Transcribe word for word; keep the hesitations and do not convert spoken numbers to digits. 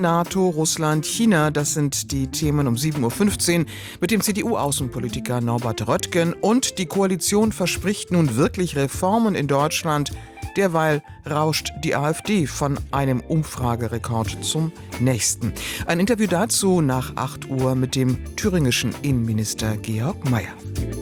NATO, Russland, China, das sind die Themen um sieben Uhr fünfzehn mit dem C D U-Außenpolitiker Norbert Röttgen. Und die Koalition verspricht nun wirklich Reformen in Deutschland. Derweil rauscht die AfD von einem Umfragerekord zum nächsten. Ein Interview dazu nach acht Uhr mit dem thüringischen Innenminister Georg Mayer.